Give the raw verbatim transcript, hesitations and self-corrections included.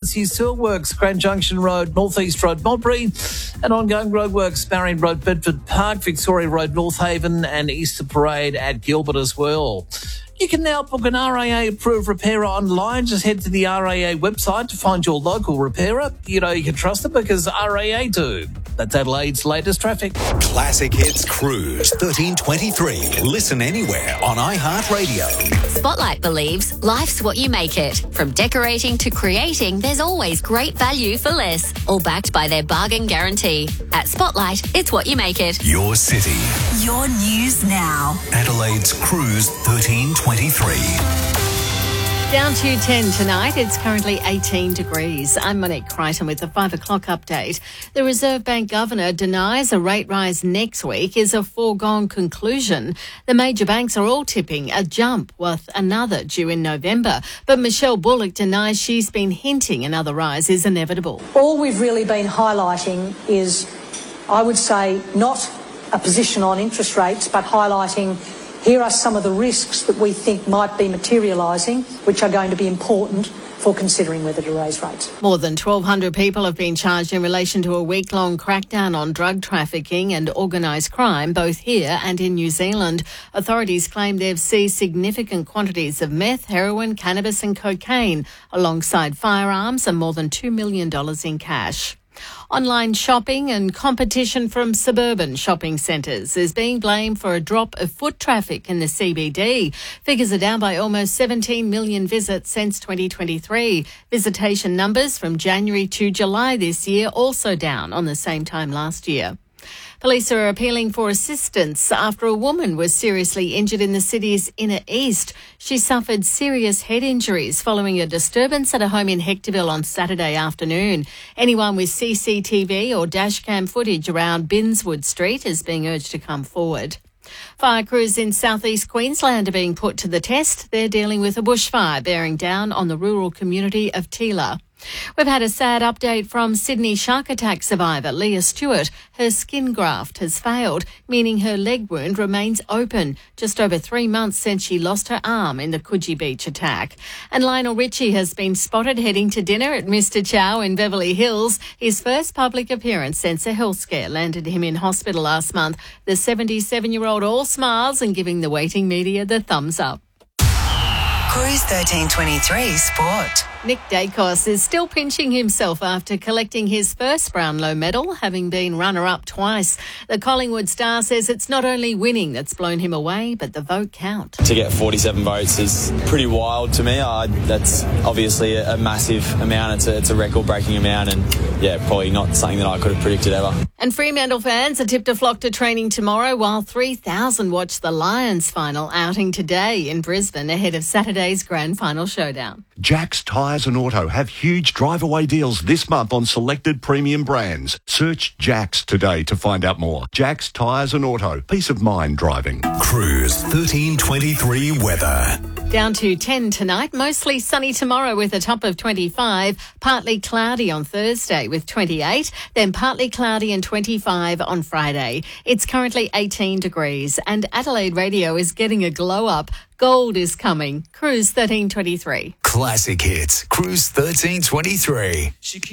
emergencies, sewer works, Grand Junction Road, North East Road, Modbury, and ongoing roadworks, Marion Road, Bedford Park, Victoria Road, North Haven, and Easter Parade at Gilbert as well. You can now book an R A A-approved repairer online. Just head to the R A A website to find your local repairer. You know you can trust them because R A A do. That's Adelaide's latest traffic. Classic Hits Cruise thirteen twenty-three. Listen anywhere on iHeartRadio. Spotlight believes life's what you make it. From decorating to creating, there's always great value for less. All backed by their bargain guarantee. At Spotlight, it's what you make it. Your city. Your news now. Adelaide's Cruise thirteen twenty-three. Down to ten tonight. It's currently eighteen degrees. I'm Monique Crichton with the five o'clock update. The Reserve Bank Governor denies a rate rise next week is a foregone conclusion. The major banks are all tipping a jump, with another due in November. But Michelle Bullock denies she's been hinting another rise is inevitable. All we've really been highlighting is, I would say, not a position on interest rates, but highlighting here are some of the risks that we think might be materialising, which are going to be important for considering whether to raise rates. More than twelve hundred people have been charged in relation to a week-long crackdown on drug trafficking and organised crime, both here and in New Zealand. Authorities claim they've seized significant quantities of meth, heroin, cannabis and cocaine, alongside firearms and more than two million dollars in cash. Online shopping and competition from suburban shopping centres is being blamed for a drop of foot traffic in the C B D. Figures are down by almost seventeen million visits since twenty twenty-three. Visitation numbers from January to July this year also down on the same time last year. Police are appealing for assistance after a woman was seriously injured in the city's inner east. She suffered serious head injuries following a disturbance at a home in Hectorville on Saturday afternoon. Anyone with C C T V or dashcam footage around Binswood Street is being urged to come forward. Fire crews in southeast Queensland are being put to the test. They're dealing with a bushfire bearing down on the rural community of Teela. We've had a sad update from Sydney shark attack survivor Leah Stewart. Her skin graft has failed, meaning her leg wound remains open, just over three months since she lost her arm in the Coogee Beach attack. And Lionel Richie has been spotted heading to dinner at Mister Chow in Beverly Hills. His first public appearance since a health scare landed him in hospital last month. The seventy-seven-year-old all smiles and giving the waiting media the thumbs up. Cruise thirteen twenty-three Sport. Nick Dacos is still pinching himself after collecting his first Brownlow medal, having been runner-up twice. The Collingwood star says it's not only winning that's blown him away, but the vote count. To get forty-seven votes is pretty wild to me. Uh, that's obviously a, a massive amount. It's a, it's a record-breaking amount and, yeah, probably not something that I could have predicted ever. And Fremantle fans are tipped to flock to training tomorrow, while three thousand watch the Lions final outing today in Brisbane ahead of Saturday's grand final showdown. Jack's Tyres and Auto have huge drive-away deals this month on selected premium brands. Search Jack's today to find out more. Jack's Tyres and Auto. Peace of mind driving. Cruise thirteen twenty-three weather. Down to ten tonight, mostly sunny tomorrow with a top of twenty-five, partly cloudy on Thursday with twenty-eight, then partly cloudy and twenty-five on Friday. It's currently eighteen degrees and Adelaide Radio is getting a glow up. Gold is coming. Cruise thirteen twenty-three. Classic Hits. Cruise thirteen twenty-three.